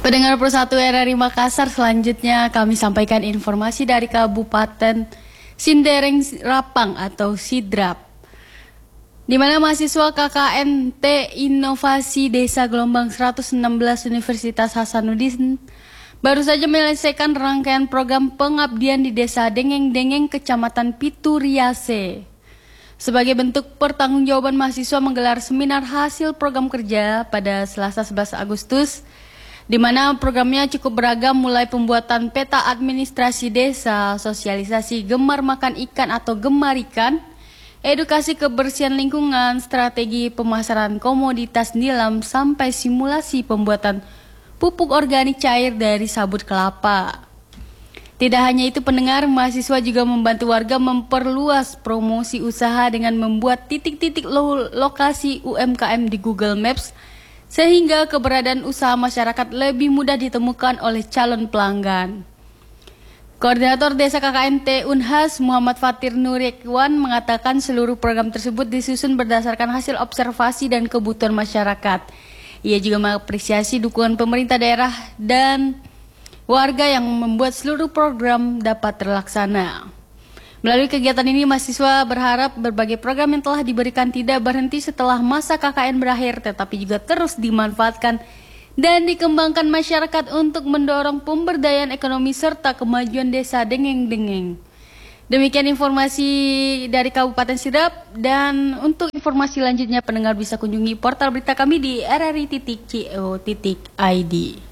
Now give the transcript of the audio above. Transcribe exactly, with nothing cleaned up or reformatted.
Pendengar Persatu R R I Makassar, selanjutnya kami sampaikan informasi dari Kabupaten Sindereng Rapang atau Sidrap, di mana mahasiswa K K N T Inovasi Desa Gelombang seratus enam belas Universitas Hasanuddin baru saja menyelesaikan rangkaian program pengabdian di Desa Dengeng-Dengeng, Kecamatan Pituriase. Sebagai bentuk pertanggungjawaban, mahasiswa menggelar seminar hasil program kerja pada Selasa sebelas Agustus, di mana programnya cukup beragam, mulai pembuatan peta administrasi desa, sosialisasi gemar makan ikan atau gemar ikan, edukasi kebersihan lingkungan, strategi pemasaran komoditas nilam, sampai simulasi pembuatan pupuk organik cair dari sabut kelapa. Tidak hanya itu, pendengar, mahasiswa juga membantu warga memperluas promosi usaha dengan membuat titik-titik lo lokasi U M K M di Google Maps, sehingga keberadaan usaha masyarakat lebih mudah ditemukan oleh calon pelanggan. Koordinator Desa K K N T Unhas Muhammad Fatir Nurikwan mengatakan seluruh program tersebut disusun berdasarkan hasil observasi dan kebutuhan masyarakat. Ia juga mengapresiasi dukungan pemerintah daerah dan warga yang membuat seluruh program dapat terlaksana. Melalui kegiatan ini, mahasiswa berharap berbagai program yang telah diberikan tidak berhenti setelah masa K K N berakhir, tetapi juga terus dimanfaatkan dan dikembangkan masyarakat untuk mendorong pemberdayaan ekonomi serta kemajuan desa Dengeng-Dengeng. Demikian informasi dari Kabupaten Sidrap, dan untuk informasi lanjutnya pendengar bisa kunjungi portal berita kami di r r i titik co titik i d.